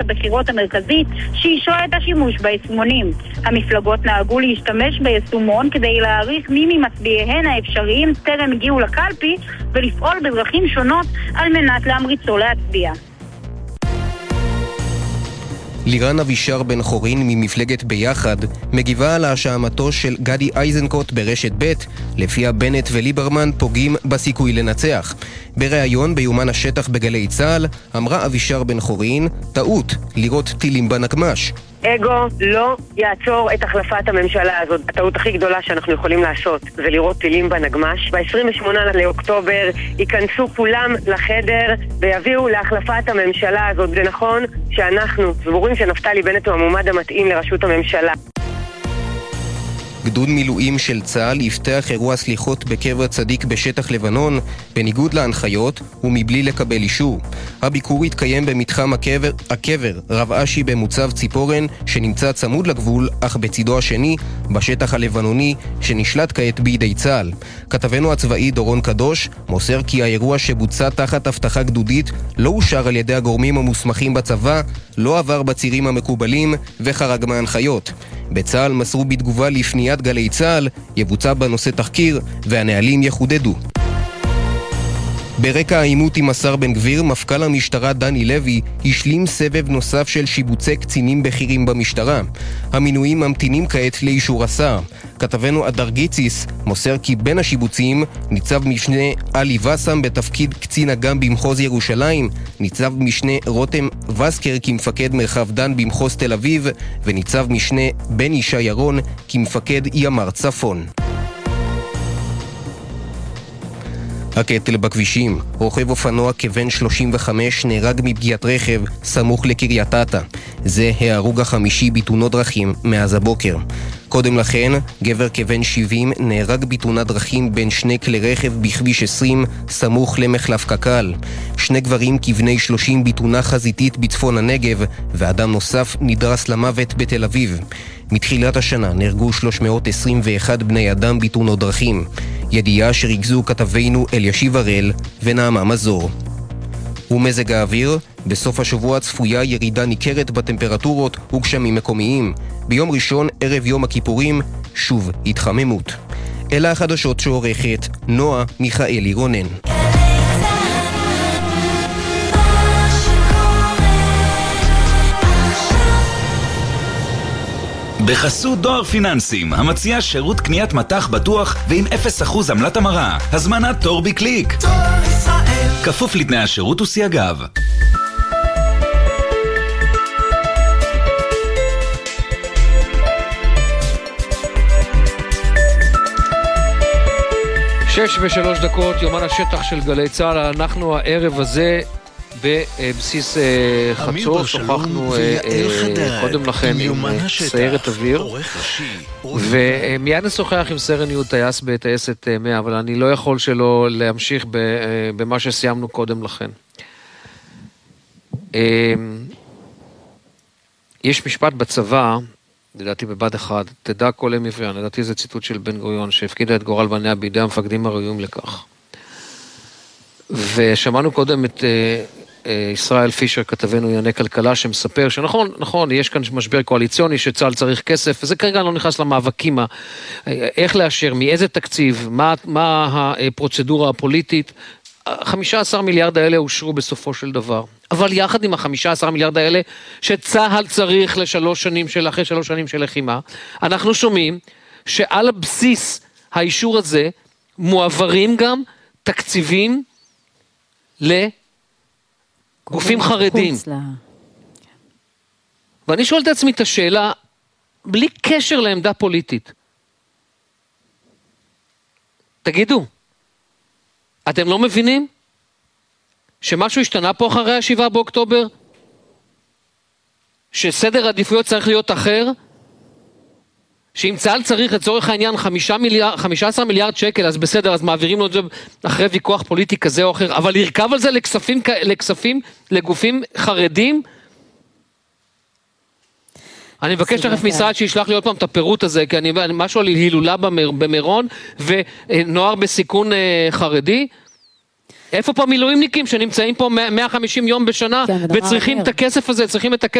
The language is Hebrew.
הבחירות המרכזית שאישרה את השימוש ביישומונים. המפלגות נהגו להשתמש ביישומון כדי להעריך מי ממצביעיהן האפשריים טרם הגיעו לקלפי ולפעול בדרכים שונות על מנת להמריצו להצביע. לירן אבישר בן חורין ממפלגת ביחד מגיבה על האשמתו של גדי איזנקוט ברשת ב' לפיה בנט וליברמן פוגעים בסיכוי לנצח. בריאיון ביומן השטח בגלי צה"ל אמרה אבישר בן חורין, טעות לראות טילים בנגמש. אגו לא יעצור את החלפת הממשלה הזאת. הטעות הכי גדולה שאנחנו יכולים לעשות זה לראות טילים בנגמש. ב-28 לאוקטובר ייכנסו כולם לחדר ויביאו להחלפת הממשלה הזאת. זה נכון שאנחנו סבורים שנפתלי בנט הוא המועמד המתאים לראשות הממשלה. גדוד מילואים של צה"ל יפתח אירוע סליחות בקבר צדיק בשטח לבנון בניגוד להנחיות ומבלי לקבל אישור. הביקור התקיים במתחם הקבר רב אשי במוצב ציפורן שנמצא צמוד לגבול אך בצידו השני בשטח הלבנוני שנשלט כעת בידי צה"ל. כתבנו הצבאי דורון קדוש מוסר כי האירוע שבוצע תחת הבטחה גדודית לא אושר על ידי הגורמים המוסמכים בצבא, לא עבר בצירים המקובלים וחרג מההנחיות. בצה"ל מסרו בתגובה לפניית גלי צה"ל, יבוצע בנושא תחקיר והנהלים יחודדו. ברקע העימות עם השר בן גביר, מפכ"ל המשטרה דני לוי השלים סבב נוסף של שיבוצי קצינים בכירים במשטרה. המינויים ממתינים כעת לאישור השר. כתבנו אדר גיציס מוסר כי בין השיבוצים ניצב משנה אלי וסם בתפקיד קצין אג"ם במחוז ירושלים, ניצב משנה רותם וסקר כמפקד מרחב דן במחוז תל אביב, וניצב משנה בן ישי ירון כמפקד ימ"ר צפון. הקטל בכבישים, רוכב אופנוע כבן 35 נהרג מפגיעת רכב סמוך לקריית אתא. זה ההרוג החמישי בתאונות דרכים מאז הבוקר. קודם לכן, גבר כבן 70 נהרג בתאונת דרכים בין שני כלי רכב בכביש 20 סמוך למחלף קק"ל. שני גברים כבני 30 בתאונה חזיתית בצפון הנגב, ואדם נוסף נדרס למוות בתל אביב. מתחילת השנה נהרגו 321 בני אדם בתאונות דרכים. ידיעה שריכזו כתבינו אלישיב הראל ונעמה מזור. ומזג האוויר, בסוף השבוע צפויה ירידה ניכרת בטמפרטורות וגשמים מקומיים. ביום ראשון, ערב יום הכיפורים, שוב התחממות. אלה החדשות שעורכת נועה מיכאלי רונן. בחסות דואר פיננסים, המציע שירות קניית מטח בטוח ועם 0% עמלת המרה. הזמנת תור בקליק. תור ישראל. כפוף לתנאי השירות וסייגיו. שש ושלוש דקות, יומן השטח של גלי צה"ל. אנחנו הערב הזה בבסיס חצור, שוחחנו קודם לכן עם סיירת אוויר, ומיד נשוחח עם סרן יהוד טייס בטייסת 100, אבל אני לא יכול שלא להמשיך במה שסיימנו קודם לכן. יש משפט בצבא, לדעתי בבד אחד, תדע כל אם עבריין, לדעתי זה ציטוט של בן גוריון, שהפקידה את גורל בניה בידי המפקדים הראויים לכך. ושמענו קודם את ישראל פישר, כתבנו ענייני כלכלה, שמספר שנכון, נכון, יש כאן משבר קואליציוני שצה"ל צריך כסף, וזה כרגע לא נכנס למאבקים, איך לאשר, מאיזה תקציב, מה הפרוצדורה הפוליטית. 15 מיליארד האלה אושרו בסופו של דבר. אבל יחד עם ה-15 מיליארד האלה, שצה"ל צריך אחרי 3 שנים של לחימה, אנחנו שומעים שעל הבסיס האישור הזה, מועברים גם תקציבים לגופים חרדים. ואני שואל את עצמי את השאלה, בלי קשר לעמדה פוליטית. תגידו, אתם לא מבינים שמשהו השתנה פה אחרי 7 באוקטובר? שסדר העדיפויות צריך להיות אחר? שאם צה"ל צריך לצורך העניין 15 מיליארד שקל, אז בסדר, אז מעבירים לו את זה אחרי ויכוח פוליטי כזה או אחר, אבל לרכב על זה לכספים לגופים חרדים? אני מבקש תכף משרד שישלח לי עוד פעם את הפירוט הזה, כי אני משהו על הילולה במירון, ונוער בסיכון חרדי. איפה פה מילואימניקים שנמצאים פה 150 יום בשנה, וצריכים את הכסף הזה, צריכים את הכסף